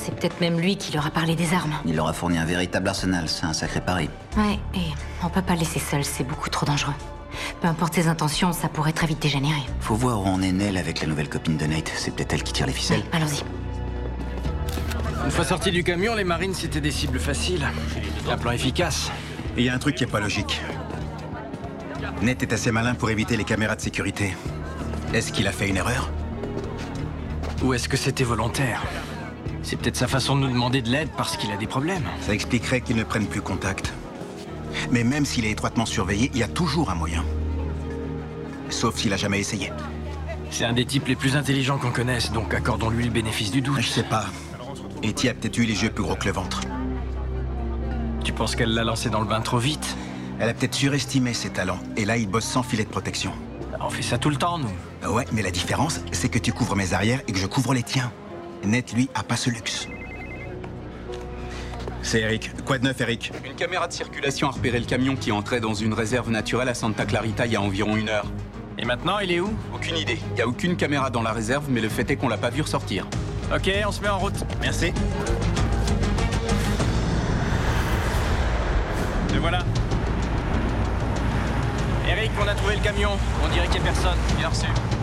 c'est peut-être même lui qui leur a parlé des armes. Il leur a fourni un véritable arsenal, c'est un sacré pari. Ouais, et on peut pas le laisser seul, c'est beaucoup trop dangereux. Peu importe ses intentions, ça pourrait très vite dégénérer. Faut voir où en est Nell avec la nouvelle copine de Nate. C'est peut-être elle qui tire les ficelles. Ouais, allons-y. Une fois sortis du camion, les Marines c'était des cibles faciles. Un plan efficace. Et il y a un truc qui est pas logique. Nate est assez malin pour éviter les caméras de sécurité. Est-ce qu'il a fait une erreur? Ou est-ce que c'était volontaire? C'est peut-être sa façon de nous demander de l'aide parce qu'il a des problèmes. Ça expliquerait qu'il ne prenne plus contact. Mais même s'il est étroitement surveillé, il y a toujours un moyen. Sauf s'il a jamais essayé. C'est un des types les plus intelligents qu'on connaisse, donc accordons-lui le bénéfice du doute. Je sais pas. Etty a peut-être eu les yeux plus gros que le ventre. Tu penses qu'elle l'a lancé dans le bain trop vite? Elle a peut-être surestimé ses talents. Et là, il bosse sans filet de protection. On fait ça tout le temps, nous. Ouais, mais la différence, c'est que tu couvres mes arrières et que je couvre les tiens. Nate, lui, a pas ce luxe. C'est Eric. Quoi de neuf, Eric? Une caméra de circulation a repéré le camion qui entrait dans une réserve naturelle à Santa Clarita il y a environ 1 heure. Et maintenant, il est où? Aucune idée. Il n'y a aucune caméra dans la réserve, mais le fait est qu'on l'a pas vu ressortir. Ok, on se met en route. Merci. Le voilà. Eric, on a trouvé le camion. On dirait qu'il n'y a personne. Bien reçu.